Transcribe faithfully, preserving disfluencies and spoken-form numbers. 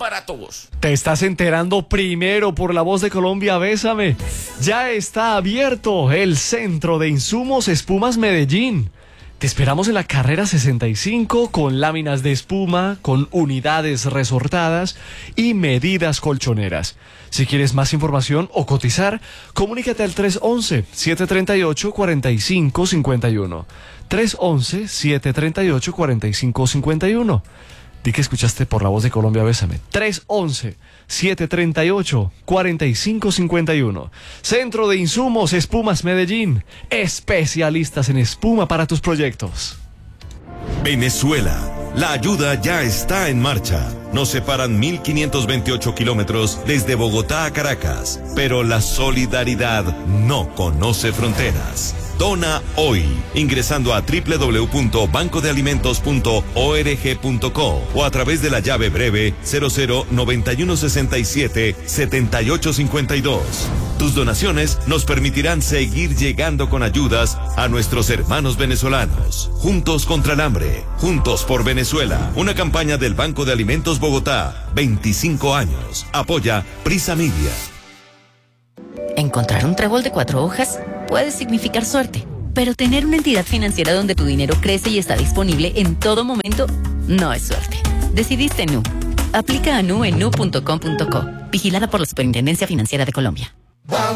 para todos. Te estás enterando primero por La Voz de Colombia, Bésame. Ya está abierto el Centro de Insumos Espumas Medellín. Te esperamos en la carrera sesenta y cinco con láminas de espuma, con unidades resortadas y medidas colchoneras. Si quieres más información o cotizar, comunícate al tres once, siete treinta y ocho, cuarenta y cinco cincuenta y uno. tres once, siete treinta y ocho, cuarenta y cinco cincuenta y uno. Di que escuchaste por La Voz de Colombia, Bésame. tres once, siete treinta y ocho, cuarenta y cinco cincuenta y uno. Centro de Insumos Espumas Medellín. Especialistas en espuma para tus proyectos. Venezuela. La ayuda ya está en marcha. Nos separan mil quinientos veintiocho kilómetros desde Bogotá a Caracas, pero la solidaridad no conoce fronteras. Dona hoy, ingresando a doble u doble u doble u punto banco de alimentos punto org punto co o a través de la llave breve cero cero noventa y uno sesenta y siete setenta y ocho cincuenta y dos. Tus donaciones nos permitirán seguir llegando con ayudas a nuestros hermanos venezolanos. Juntos contra el hambre, juntos por Venezuela. Una campaña del Banco de Alimentos Bogotá. veinticinco años. Apoya Prisa Media. Encontrar un trébol de cuatro hojas puede significar suerte, pero tener una entidad financiera donde tu dinero crece y está disponible en todo momento no es suerte. Decidiste Nu. Aplica a Nu en nu punto com punto co. Vigilada por la Superintendencia Financiera de Colombia.